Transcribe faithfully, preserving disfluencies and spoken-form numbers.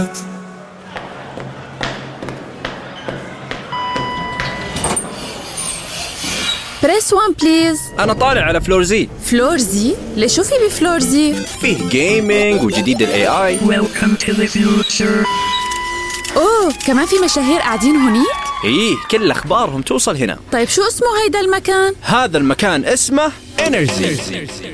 بريس وان بليز. أنا طالع على فلور زي. فلور زي؟ ليش شو في بفلور زي؟ فيه جيمينج وجديد ال إيه آي. Welcome to the future. أوه، كمان في مشاهير قاعدين هونيك؟ إيه، كل أخبارهم توصل هنا. طيب شو اسمه هيدا المكان؟ هذا المكان اسمه إنرجي.